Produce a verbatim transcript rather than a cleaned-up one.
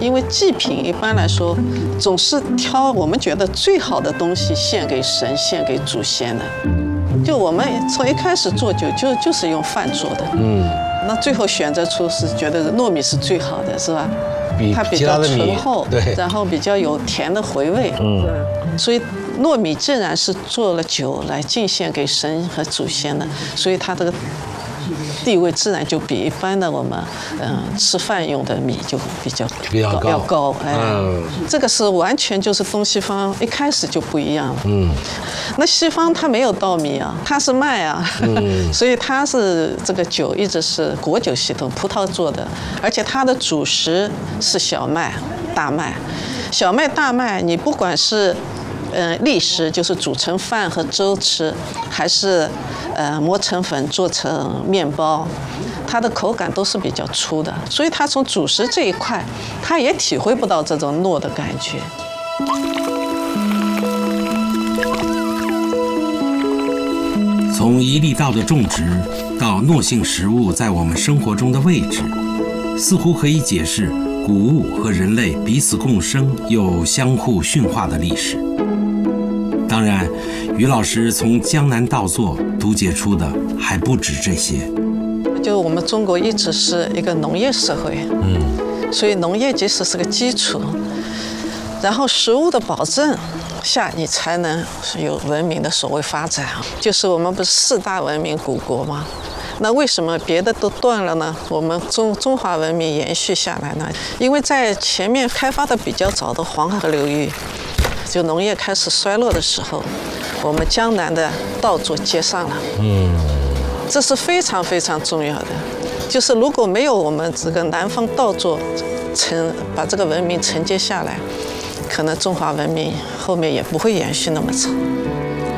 因为祭品一般来说总是挑我们觉得最好的东西献给神、献给祖先的。就我们从一开始做酒就就是用饭做的，嗯，那最后选择出是觉得糯米是最好的，是吧？ 比它比较醇厚， 对， 然后比较有甜的回味，嗯，所以糯米自然是做了酒来敬献给神和祖先的，所以它这个地位自然就比一般的我们嗯、呃、吃饭用的米就比较比较高， 要高，哎， 嗯， 这个是完全就是东西方一开始就不一样了，嗯，那西方它没有稻米啊，它是麦啊，嗯、所以它是这个酒一直是果酒系统，葡萄做的，而且它的主食是小麦、大麦，小麦、大麦，你不管是呃粝食，就是煮成饭和粥吃，还是呃磨成粉做成面包，它的口感都是比较粗的，所以它从主食这一块，它也体会不到这种糯的感觉。 从一粒稻的种植到糯性食物在我们生活中的位置，似乎可以解释谷物和人类彼此共生又相互驯化的历史。当然，于老师从江南稻作读解出的还不止这些。 就我们中国一直是一个农业社会，嗯，所以农业即使是个基础，然后食物的保证下，你才能有文明的所谓发展。就是我们不是四大文明古国吗？那为什么别的都断了呢？我们中中华文明延续下来呢？因为在前面开发的比较早的黄河流域，就农业开始衰落的时候，我们江南的稻作接上了，嗯，这是非常非常重要的。就是如果没有我们这个南方稻作承把这个文明承接下来，可能中华文明后面也不会延续那么长。